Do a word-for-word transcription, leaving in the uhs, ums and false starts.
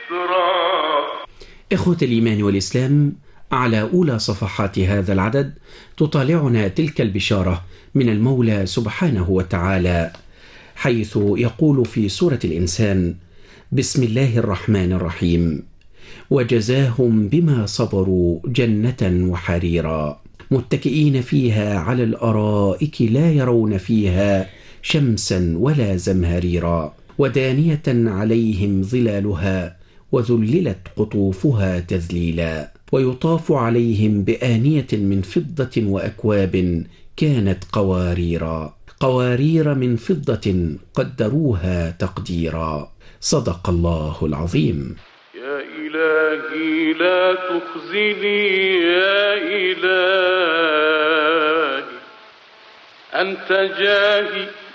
ذكرى. إخوة الإيمان والإسلام، على أولى صفحات هذا العدد تطالعنا تلك البشارة من المولى سبحانه وتعالى، حيث يقول في سورة الإنسان: بسم الله الرحمن الرحيم: وجزاهم بما صبروا جنة وحريرا متكئين فيها على الأرائك لا يرون فيها شمسا ولا زمهريرا ودانية عليهم ظلالها وذللت قطوفها تذليلا ويطاف عليهم بآنية من فضة وأكواب كانت قواريرا قوارير من فضة قدروها تقديرا. صدق الله العظيم. يا إلهي لا تخزني يا إلهي، أنت جاهي